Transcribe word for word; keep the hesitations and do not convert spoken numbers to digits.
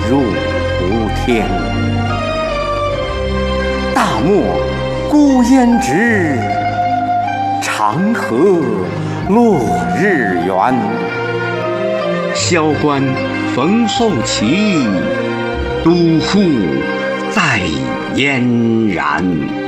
入胡天。大漠孤烟直，长河落日圆。萧关逢候骑，都护在燕然。